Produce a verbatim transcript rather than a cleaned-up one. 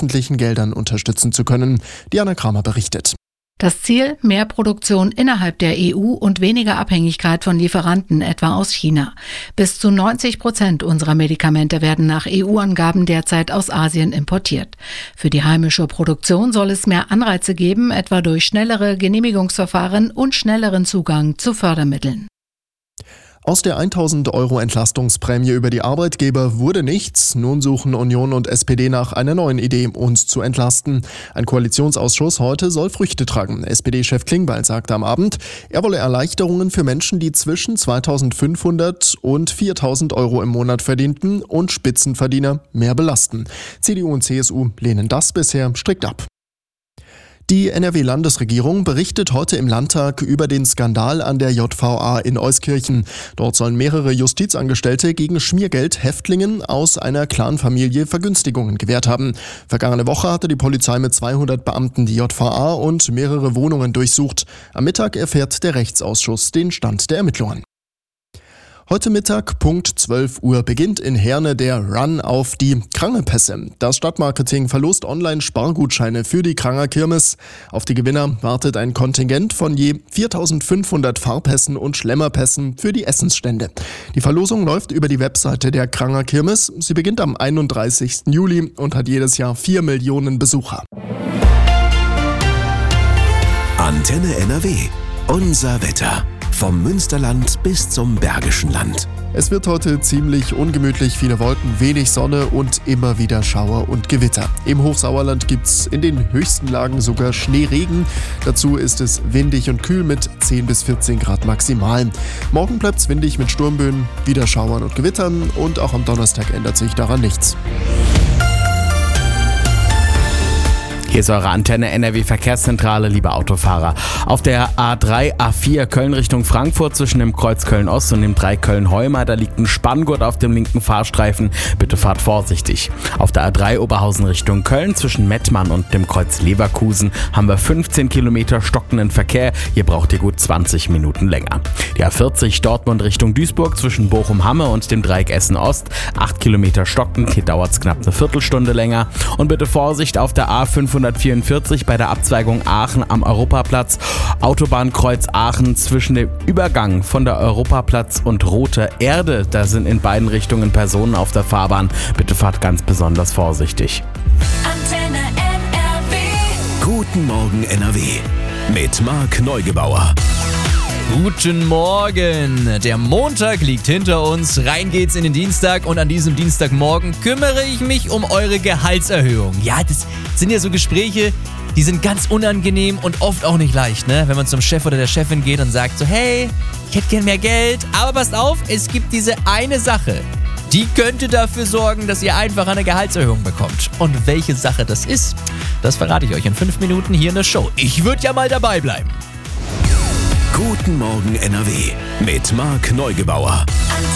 öffentlichen Geldern unterstützen zu können. Diana Kramer berichtet. Das Ziel: mehr Produktion innerhalb der E U und weniger Abhängigkeit von Lieferanten, etwa aus China. Bis zu neunzig Prozent unserer Medikamente werden nach E U-Angaben derzeit aus Asien importiert. Für die heimische Produktion soll es mehr Anreize geben, etwa durch schnellere Genehmigungsverfahren und schnelleren Zugang zu Fördermitteln. Aus der tausend Euro Entlastungsprämie über die Arbeitgeber wurde nichts. Nun suchen Union und S P D nach einer neuen Idee, uns zu entlasten. Ein Koalitionsausschuss heute soll Früchte tragen. S P D-Chef Klingbeil sagte am Abend, er wolle Erleichterungen für Menschen, die zwischen zweitausendfünfhundert und viertausend Euro im Monat verdienten und Spitzenverdiener mehr belasten. C D U und C S U lehnen das bisher strikt ab. Die N R W-Landesregierung berichtet heute im Landtag über den Skandal an der J V A in Euskirchen. Dort sollen mehrere Justizangestellte gegen Schmiergeld Häftlingen aus einer Clanfamilie Vergünstigungen gewährt haben. Vergangene Woche hatte die Polizei mit zweihundert Beamten die J V A und mehrere Wohnungen durchsucht. Am Mittag erfährt der Rechtsausschuss den Stand der Ermittlungen. Heute Mittag, Punkt zwölf Uhr, beginnt in Herne der Run auf die Krangepässe. Das Stadtmarketing verlost online Spargutscheine für die Krangerkirmes. Auf die Gewinner wartet ein Kontingent von je viertausendfünfhundert Fahrpässen und Schlemmerpässen für die Essensstände. Die Verlosung läuft über die Webseite der Krangerkirmes. Sie beginnt am einunddreißigsten Juli und hat jedes Jahr vier Millionen Besucher. Antenne N R W. Unser Wetter. Vom Münsterland bis zum Bergischen Land. Es wird heute ziemlich ungemütlich, viele Wolken, wenig Sonne und immer wieder Schauer und Gewitter. Im Hochsauerland gibt's in den höchsten Lagen sogar Schneeregen. Dazu ist es windig und kühl mit zehn bis vierzehn Grad maximal. Morgen bleibt's windig mit Sturmböen, wieder Schauern und Gewittern und auch am Donnerstag ändert sich daran nichts. Hier ist eure Antenne N R W Verkehrszentrale, liebe Autofahrer. Auf der A drei, A vier Köln Richtung Frankfurt zwischen dem Kreuz Köln-Ost und dem Dreieck Köln-Heuma, da liegt ein Spanngurt auf dem linken Fahrstreifen. Bitte fahrt vorsichtig. Auf der A drei Oberhausen Richtung Köln zwischen Mettmann und dem Kreuz Leverkusen haben wir fünfzehn Kilometer stockenden Verkehr. Hier braucht ihr gut zwanzig Minuten länger. Die A vierzig Dortmund Richtung Duisburg zwischen Bochum-Hamme und dem Dreieck Essen-Ost. acht Kilometer stockend, hier dauert es knapp eine Viertelstunde länger. Und bitte Vorsicht auf der A fünfhundertvierundvierzig bei der Abzweigung Aachen am Europaplatz. Autobahnkreuz Aachen zwischen dem Übergang von der Europaplatz und Rote Erde. Da sind in beiden Richtungen Personen auf der Fahrbahn. Bitte fahrt ganz besonders vorsichtig. Antenne N R W. Guten Morgen N R W. Mit Marc Neugebauer. Guten Morgen! Der Montag liegt hinter uns, rein geht's in den Dienstag und an diesem Dienstagmorgen kümmere ich mich um eure Gehaltserhöhung. Ja, das sind ja so Gespräche, die sind ganz unangenehm und oft auch nicht leicht, ne? Wenn man zum Chef oder der Chefin geht und sagt so, hey, ich hätte gern mehr Geld, aber passt auf, es gibt diese eine Sache, die könnte dafür sorgen, dass ihr einfach eine Gehaltserhöhung bekommt. Und welche Sache das ist, das verrate ich euch in fünf Minuten hier in der Show. Ich würde ja mal dabei bleiben. Guten Morgen N R W mit Marc Neugebauer.